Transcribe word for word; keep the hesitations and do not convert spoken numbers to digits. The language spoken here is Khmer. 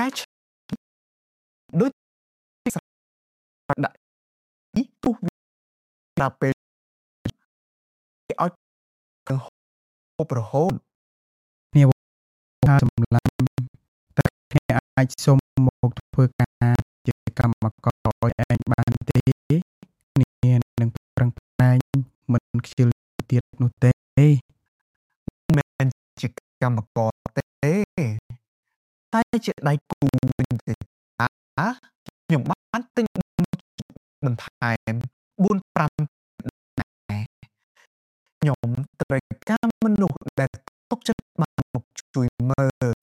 ការឈឺដូចដាក់ទុះដល់ពេលគេឲ្យហូបរហូតគ្នាថាសម្លាញ់តែគ្នាអាចសុំមកធ្វើការជាកម្មករឲ្យឯងបានទេគ្នានឹងប្រឹងប្រែងមិនខ្ជិលទៀតនោះទេមិនមែនជាកម្មករទេតែជាដៃគូវិញទេអាខ្ញុំបានទិញបន្ថែមបួន ប្រាំដែរខ្ញុំត្រូវការមនុស្សដែលទុកចិត្តបានមកជួយមើល